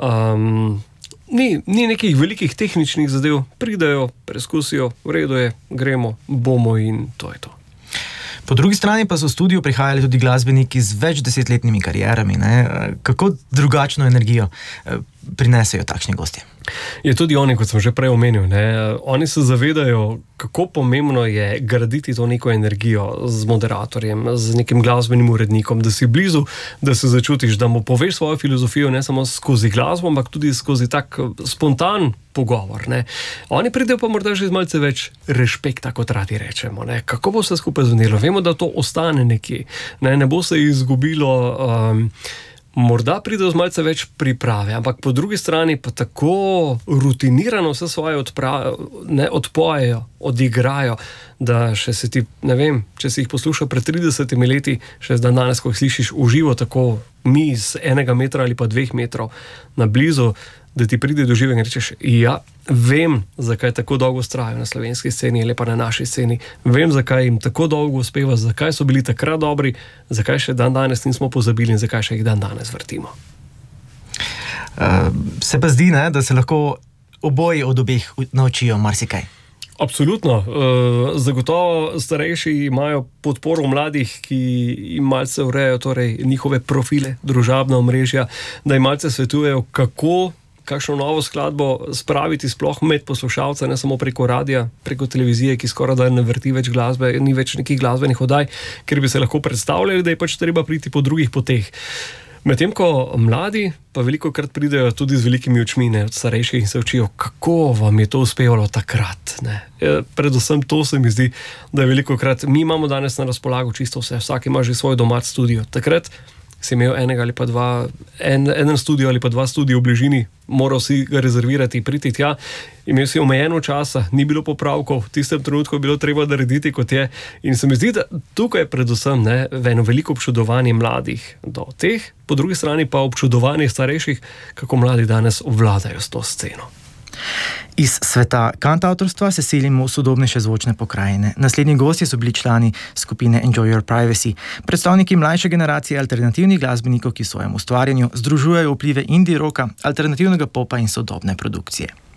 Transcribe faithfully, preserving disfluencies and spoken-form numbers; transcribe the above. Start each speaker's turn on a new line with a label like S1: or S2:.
S1: Um, ni, ni nekih velikih tehničnih zadev, pridejo, preskusijo, v redu je, gremo, bomo in to je to.
S2: Po drugi strani pa so v studio prihajali tudi glasbeniki z več desetletnimi karierami. Ne? Kako drugačno energijo prinesejo takšni gostje?
S1: Je tudi oni, kot sem že prej omenil, ne? Oni se zavedajo, kako pomembno je graditi to neko energijo z moderatorjem, z nekim glasbenim urednikom, da si blizu, da se začutiš, da mu poveš svojo filozofijo ne samo skozi glasbo, ampak tudi skozi tak spontan pogovor. Ne? Oni pridejo pa morda že z malce več rešpekta, kot radi rečemo. Ne? Kako bo vse skupaj zvenelo? Vemo, da to ostane nekje. Ne, ne bo se izgubilo... Um, Morda pride z malce več priprave, ampak po drugi strani pa tako rutinirano vse svoje odpra- ne, odpojejo, odigrajo, da še se ti, ne vem, če si jih poslušal pred tridesetimi leti, še zdaj danes, ko jih slišiš v živo, tako mi z enega metra ali pa dveh metrov na blizu, da ti pride do živega in rečeš, ja, vem, zakaj tako dolgo vztrajajo na slovenski sceni ali pa na naši sceni, vem, zakaj jim tako dolgo uspeva, zakaj so bili takrat dobri, zakaj še dan danes nismo pozabili in zakaj še jih dan danes vrtimo.
S2: Uh, se pa zdi, ne, da se lahko oboji od obeh naučijo marsikaj.
S1: Absolutno. Uh, zagotovo starejši imajo podporo mladih, ki jim malce urejajo torej njihove profile, družabna omrežja, da jim malce svetujejo, kako kakšno novo skladbo spraviti sploh med poslušalce, ne samo preko radia, preko televizije, ki skoraj da ne vrti več glasbe, ni več nekih glasbenih oddaj, ker bi se lahko predstavljali, da je pač treba priti po drugih poteh. Medtem ko mladi pa veliko krat pridejo tudi z velikimi očmi, ne, od starejših in se učijo, kako vam je to uspevalo takrat. Ne. Predvsem to se mi zdi, da je veliko krat, mi imamo danes na razpolago čisto vse, vsak ima že svoj domač studio. Takrat si imel enega ali pa dva, en, en studio ali pa dva studio v bližini, moral si ga rezervirati, priti tja, imel si omejeno časa, ni bilo popravkov, v tistem trenutku je bilo treba narediti, kot je. In se mi zdi, da tukaj je predvsem ne, eno veliko občudovanje mladih do teh, po drugi strani pa občudovanje starejših, kako mladi danes obvladajo s to sceno.
S2: Iz sveta kantavtorstva se selimo v sodobnejše zvočne pokrajine. Naslednji gostje so bili člani skupine Enjoy Your Privacy, predstavniki mlajše generacije alternativnih glasbenikov, ki v svojem ustvarjanju združujejo vplive indie roka, alternativnega popa in sodobne produkcije.